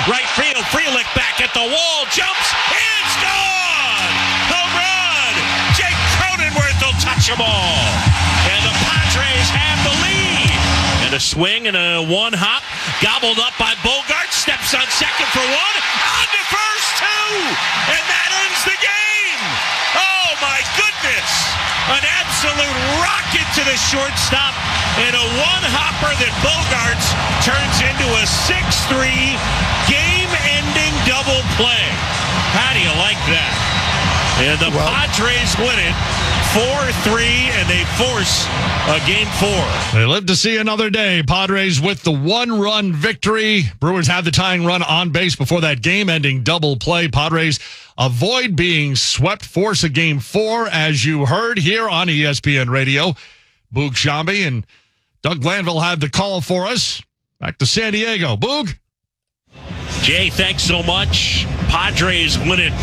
right field. Frelick back at the wall, jumps, it's gone! Home run! Jake Cronenworth will touch them all. And the Padres have the lead. And a swing and a one hop, gobbled up by Bogart, steps on second for one, on to first two, and that ends the game. Oh my goodness! An absolute rocket to the shortstop, and a one-hopper that Bogarts turns into a 6-3 game-ending double play. How do you like that? And the Padres win it 4-3, and they force a Game 4. They live to see another day. Padres with the one-run victory. Brewers have the tying run on base before that game-ending double play. Padres avoid being swept, force a Game 4, as you heard here on ESPN Radio. Boog Sciambi and Doug Glanville have the call for us. Back to San Diego. Boog? Jay, thanks so much. Padres win it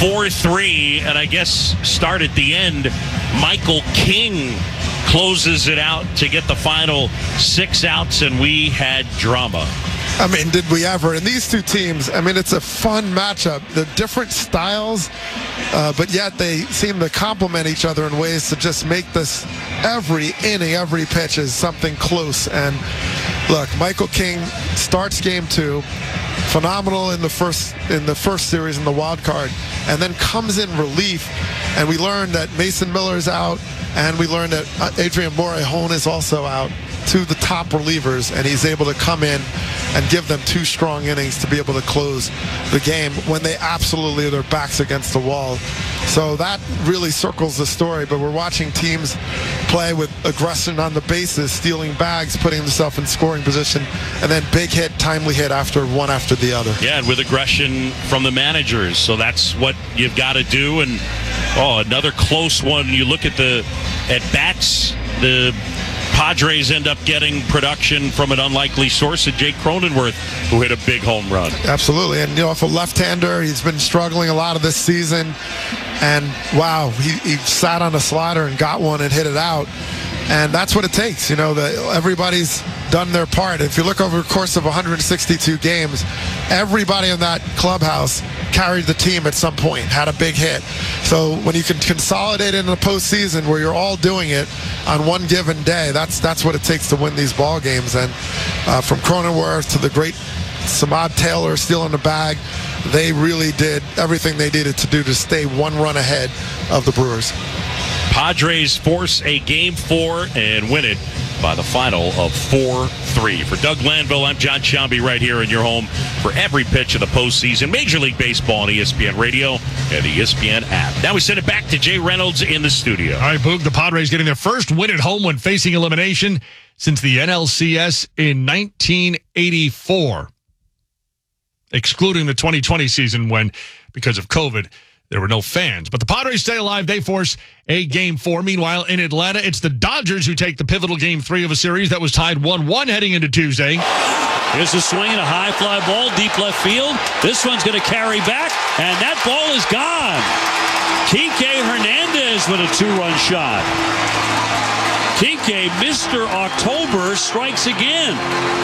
4-3, and I guess start at the end. Michael King closes it out to get the final 6 outs, and we had drama. I mean, did we ever? And these two teams, I mean, it's a fun matchup. They're different styles, but yet they seem to complement each other in ways to just make this every inning, every pitch is something close. And look, Michael King starts Game 2, phenomenal in the first series in the wild card, and then comes in relief. And we learned that Mason Miller's out, and we learned that Adrian Morejon is also out, two of the top relievers, and he's able to come in and give them 2 strong innings to be able to close the game when they absolutely are their backs against the wall. So that really circles the story, but we're watching teams play with aggression on the bases, stealing bags, putting themselves in scoring position, and then big hit, timely hit after one after the other. Yeah, and with aggression from the managers, so that's what you've got to do. And another close one. You look at the at-bats, the Padres end up getting production from an unlikely source of Jake Cronenworth, who hit a big home run. Absolutely. And, if a left-hander, he's been struggling a lot of this season. And, wow, he sat on a slider and got one and hit it out. And that's what it takes. Everybody's done their part. If you look over the course of 162 games, everybody in that clubhouse carried the team at some point, had a big hit. So when you can consolidate in the postseason where you're all doing it on one given day, that's what it takes to win these ball games. And from Cronenworth to the great Samad Taylor stealing the bag, they really did everything they needed to do to stay 1 run ahead of the Brewers. Padres force a Game 4 and win it by the final of 4-3. For Doug Glanville, I'm John Sciambi right here in your home for every pitch of the postseason. Major League Baseball on ESPN Radio and the ESPN app. Now we send it back to Jay Reynolds in the studio. All right, Boog, the Padres getting their first win at home when facing elimination since the NLCS in 1984. Excluding the 2020 season when, because of COVID, there were no fans. But the Padres stay alive. They force a Game 4. Meanwhile, in Atlanta, it's the Dodgers who take the pivotal Game 3 of a series that was tied 1-1 heading into Tuesday. Here's a swing and a high fly ball, deep left field. This one's going to carry back, and that ball is gone. Kike Hernandez with a 2-run shot. Kike, Mr. October, strikes again.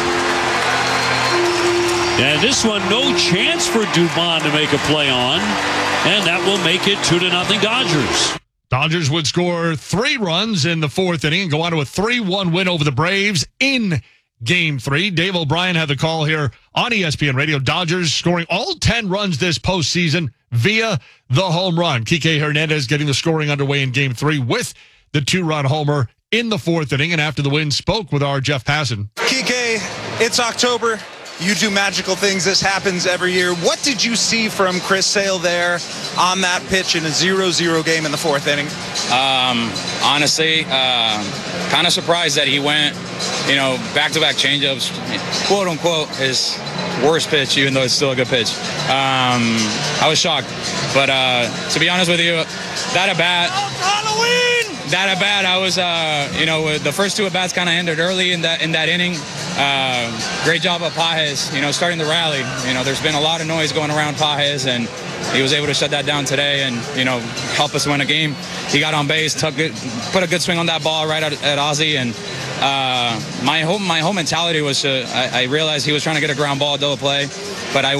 And this one, no chance for Dubon to make a play on. And that will make it 2-0 Dodgers. Dodgers would score 3 runs in the 4th inning and go on to a 3-1 win over the Braves in Game 3. Dave O'Brien had the call here on ESPN Radio. Dodgers scoring all 10 runs this postseason via the home run. Kike Hernandez getting the scoring underway in Game 3 with the 2-run homer in the 4th inning. And after the win, spoke with our Jeff Passan. Kike, it's October. You do magical things. This happens every year. What did you see from Chris Sale there on that pitch in a 0-0 game in the 4th inning? Honestly, kind of surprised that he went, back-to-back changeups, quote-unquote, his worst pitch, even though it's still a good pitch. I was shocked. But to be honest with you, that at-bat, I was, the first 2 at-bats kind of ended early in that inning. Great job of Pages, starting the rally. There's been a lot of noise going around Pages, and he was able to shut that down today and, help us win a game. He got on base, put a good swing on that ball right at Ozzie, and my whole mentality was I realized he was trying to get a ground ball double play, but I